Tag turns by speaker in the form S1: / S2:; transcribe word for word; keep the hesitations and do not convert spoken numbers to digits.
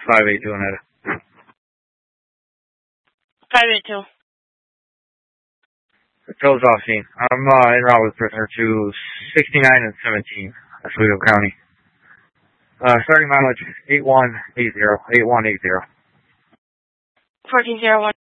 S1: five eight two Oneida.
S2: five eight two.
S1: Toes off scene. I'm uh, en route with prisoner to sixty-nine and seventeen, Oswego County. Uh, starting mileage eight one eight zero, eight one eight zero.
S2: fourteen zero one.